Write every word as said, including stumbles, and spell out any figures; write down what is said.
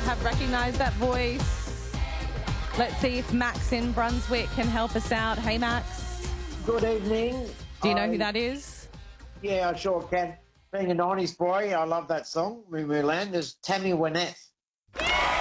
have recognised that voice. Let's see if Max in Brunswick can help us out. Hey, Max. Good evening. Do you know I, who that is? Yeah, I sure can. Being a nineties boy, I love that song, Moo Moo Land. There's Tammy Wynette.